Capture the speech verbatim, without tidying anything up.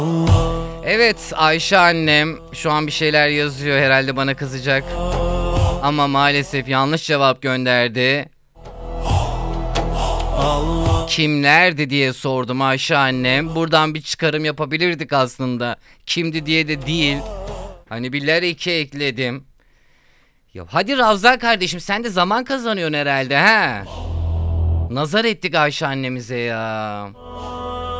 Evet, Ayşe annem şu an bir şeyler yazıyor, herhalde bana kızacak. Ama maalesef yanlış cevap gönderdi. Kimlerdi diye sordum Ayşe annem. Buradan bir çıkarım yapabilirdik aslında. Kimdi diye de değil. Hani bir iki ekledim. Ya hadi Ravza kardeşim, sen de zaman kazanıyorsun herhalde ha. Nazar ettik Ayşe annemize ya.